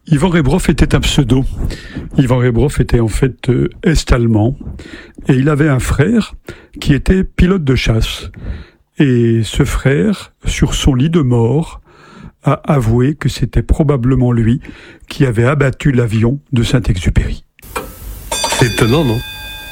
Ivan Rebroff était un pseudo. Ivan Rebroff était en fait est-allemand et il avait un frère qui était pilote de chasse. Et ce frère, sur son lit de mort, a avoué que c'était probablement lui qui avait abattu l'avion de Saint-Exupéry. C'est étonnant, non ?